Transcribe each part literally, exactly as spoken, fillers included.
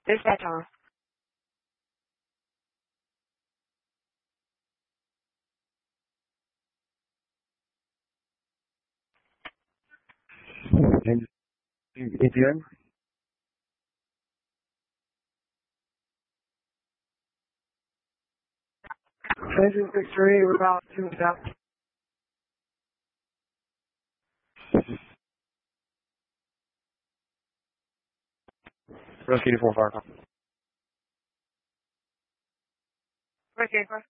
Dispatch on. And A T M? Engine six three, we're about two south. Rescue eighty-four fire. Okay, first.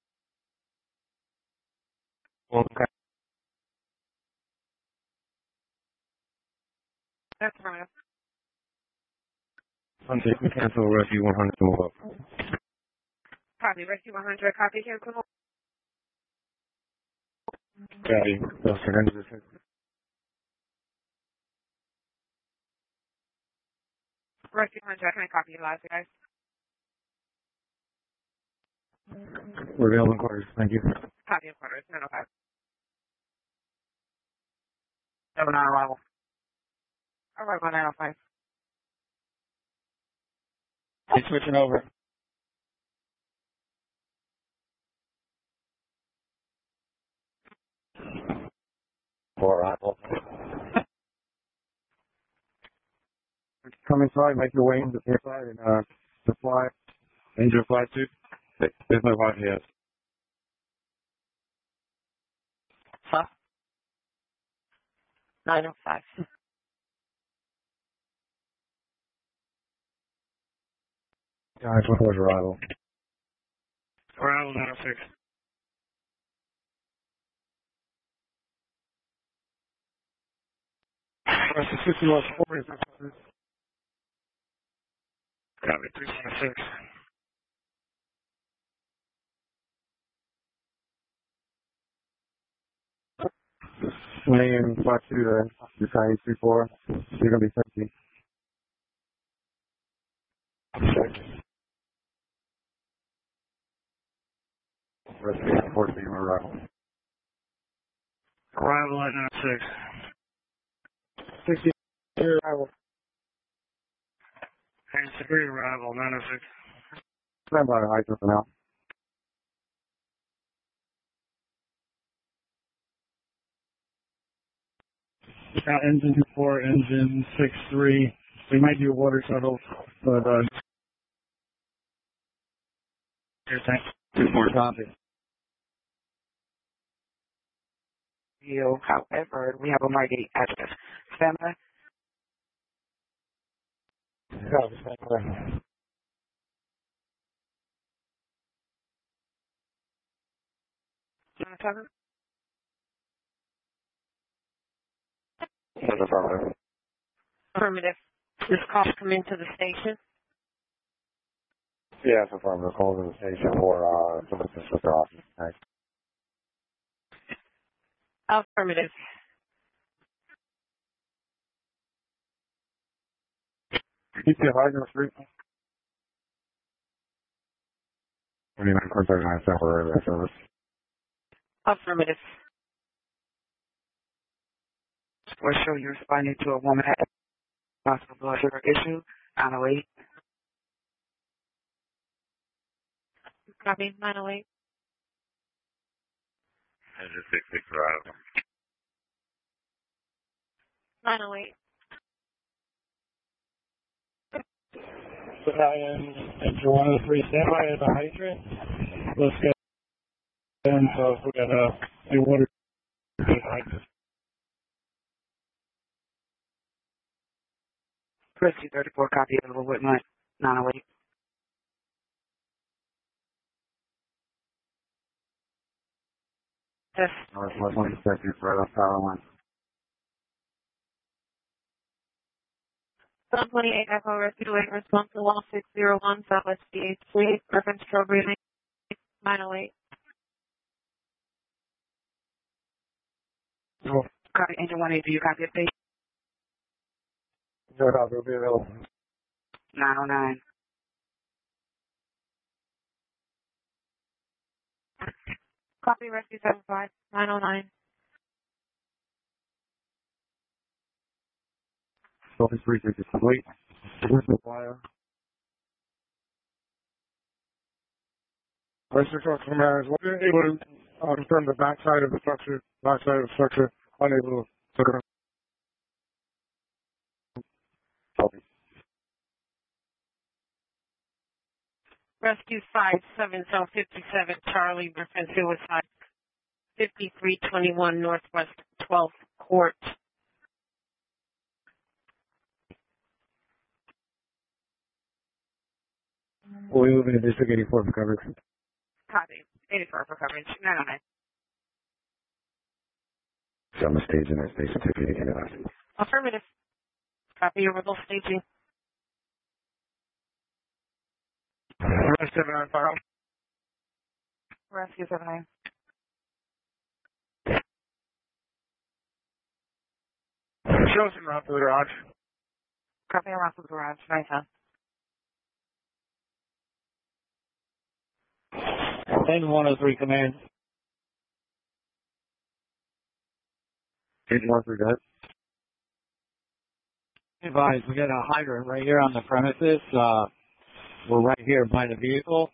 Well, okay. That's right. Sunday, cancel rescue one hundred to move up. Copy, rescue one hundred, copy, cancel. Copy. That's the end of this. Rescue one hundred, can I copy you live, guys? We're available in quarters. Thank you. Copy in quarters, nine oh five. seven nine arrival. Arrival nine oh five. He's switching over. For arrival. Come inside, make your way into the inside, and uh, the fly, engine fly suit. There's no flight yet. Huh? nine oh five. Guys, what was arrival? Arrival nine oh six. Press the fifty-one forward. Copy, three seven six. Name flight two to the Chinese three four. You're going to be safety. Rescue fourteen arrival. Arrival at nine oh six. sixty arrival. And security arrival nine oh six. Stand by, high for now. Got engine two four, engine six three. We might do water shuttle, but uh. Here, thanks. two four copy. You, however, we have a Margate address. Stand by. Copy, stand by. nine oh seven. Yes, affirmative. Affirmative. This call come into the station. Yes, affirmative. Call to the station for uh, assistance with their office. Thanks. Affirmative. Keep the hydrant street. twenty-nine or thirty-nine temporary service. Affirmative. We'll show you responding to a woman at possible blood sugar issue. nine oh eight. Copy, nine oh eight. Engine six six arrival. nine oh eight. Battalion, engine one oh three, stand by at the hydrant. Let's get in, so we got uh, the water hydrant. Rescue thirty-four, copy available with my nine oh eight. Test. Northwest one seconds, right off power line. one twenty-eight Echo Rescue to eight, response to one six zero one Southwest D H three, reference trail breathing, nine oh eight. No, Copy, engine one eight, do you copy it, please? no doubt, will be available. nine oh nine. Copy, Rescue seven five, nine oh nine. Focus three sixty complete. With the fire. Rescue truck command is able to uh, confirm the backside of the structure, backside of the structure, unable to confirm. Rescue five seven zero fifty-seven Charlie, Griffin suicide, fifty-three twenty-one Northwest twelfth Court. We're moving to District eighty-four for coverage. Copy. eighty-four for coverage. nine oh nine. So I'm a stage in our station certificate in the Affirmative. Copy your rebel staging. Rescue seven nine file. Rescue seven nine. Shows en route to the garage. Copy around to the garage. nine ten. ten one oh three command. Eight one for that. Advise, we got a hydrant right here on the premises. Uh, we're right here by the vehicle.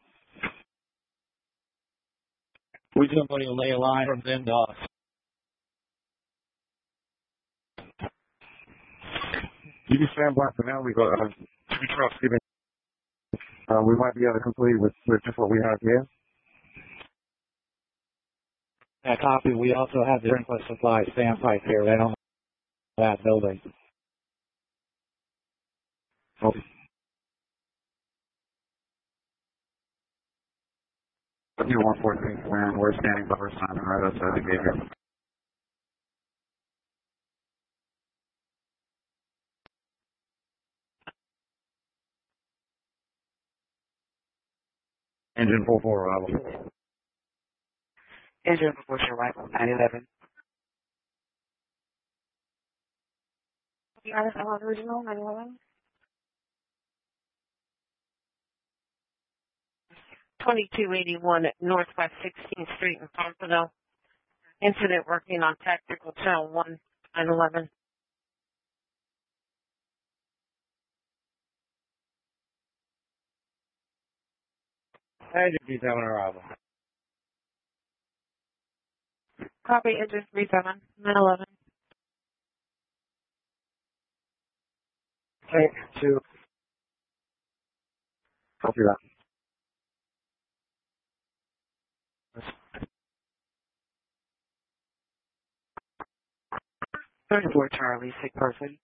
We somebody will lay a line from them to us. You can stand by for now. We got uh, two trucks giving. Uh, we might be able to complete with, with just what we have here. That copy. We also have the sprinkler supply standpipe here. They don't have that building. Okay. You one four three, man. We're standing by. We're standing right outside the gate here. Engine four four arrival. Engine proportion arrival. nine eleven. The R S L original. nine eleven. twenty-two eighty-one Northwest sixteenth Street in Pompano. Incident working on tactical channel one, nine eleven. Engine B seven arrival. Copy engine three seven, nine eleven. Take two. Copy that. thirty-four Charlie, sick person.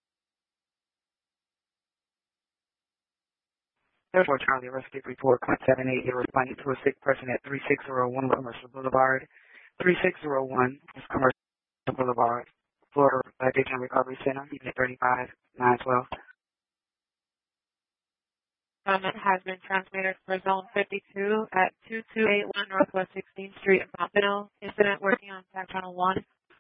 thirty-four Charlie, rescue report, point seven eight. You're responding to a sick person at three six zero one Commercial Boulevard. three six zero one is Commercial Boulevard, Florida Baggage and Recovery Center, unit thirty-five, nine twelve. Comment has been transmitted for zone fifty-two at two two eight one Northwest sixteenth Street in Pompano. Incident working on Tac Channel one.